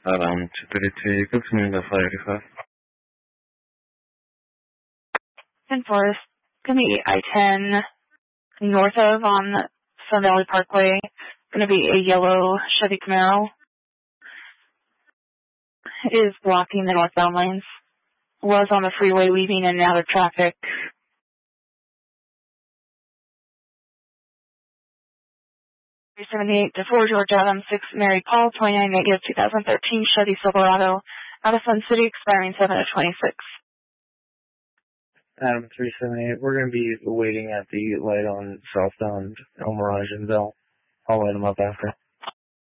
Around 232, good to the 585. And Forest, gonna be I-10 north of on Sun Valley Parkway. Gonna be a yellow Chevy Camaro. It is blocking the northbound lanes. Was on the freeway weaving in and out of traffic. 378 to 4 George Adams 6 Mary Paul 29 negative 2013 Chevy Silverado out of Sun City expiring 7/26. Adam 378, we're going to be waiting at the light on southbound El Mirage and Bell. I'll light them up after.